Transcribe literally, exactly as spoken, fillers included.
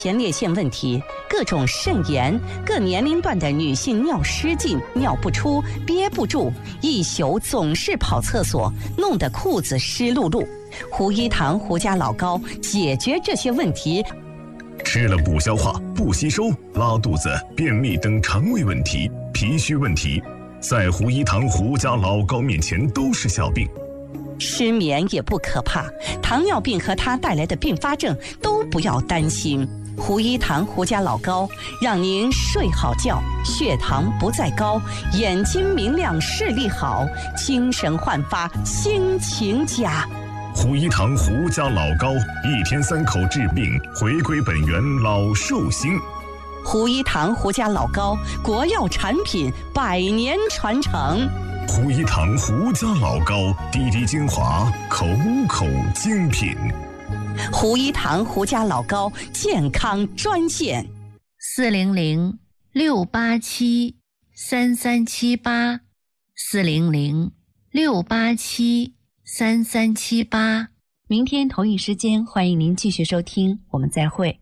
前列腺问题、各种肾炎、各年龄段的女性尿失禁、尿不出、憋不住，一宿总是跑厕所，弄得裤子湿漉漉。胡一堂胡家老膏解决这些问题。 吃了不消化、不吸收、拉肚子、便秘等肠胃问题、脾虚问题，在胡一堂胡家老膏面前都是小病。 失眠也不可怕，糖尿病和它带来的并发症都不要担心。胡一堂胡家老膏让您睡好觉，血糖不再高，眼睛明亮，视力好，精神焕发，心情佳。 胡一堂胡家老膏，一天三口治病，回归本源，老寿星。 胡一堂胡家老膏，国药产品，百年传承。 胡一堂胡家老膏，滴滴精华，口口精品。 胡一堂胡家老膏健康专线： 四零零六八七三三七八，四零零六八七三三七八。 明天同一时间，欢迎您继续收听，我们再会。